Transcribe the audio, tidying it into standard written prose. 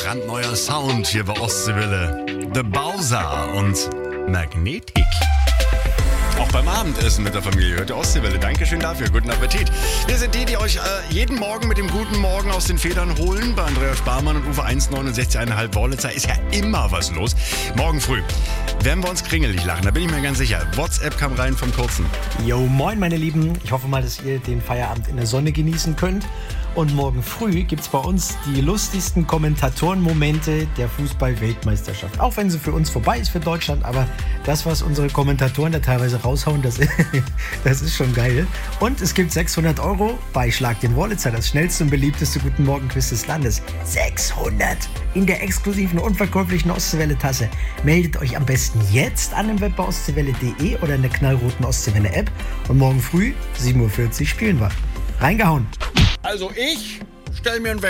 brandneuer Sound hier bei Ostseewelle. The Bowser und Magnetic. Auch beim Abendessen mit der Familie hört ihr Ostseewelle. Dankeschön dafür. Guten Appetit. Wir sind die euch jeden Morgen mit dem guten Morgen aus den Federn holen. Bei Andreas Sparmann und Uwe 169,5 Wörlitzer ist ja immer was los. Morgen früh werden wir uns kringelig lachen, da bin ich mir ganz sicher. WhatsApp kam rein vom Kurzen. Yo, moin meine Lieben. Ich hoffe mal, dass ihr den Feierabend in der Sonne genießen könnt. Und morgen früh gibt's bei uns die lustigsten Kommentatorenmomente der Fußball-Weltmeisterschaft. Auch wenn sie für uns vorbei ist, für Deutschland. Aber das, was unsere Kommentatoren da teilweise raushauen, das ist schon geil. Und es gibt 600 € bei Schlag den Wörlitzer, das schnellste und beliebteste Guten Morgen-Quiz des Landes. 600 in der exklusiven, unverkäuflichen Ostseewelle-Tasse. Meldet euch am besten jetzt an im Web bei ostseewelle.de oder in der knallroten Ostseewelle-App. Und morgen früh, 7:40 Uhr, spielen wir. Reingehauen! Also ich stell mir einen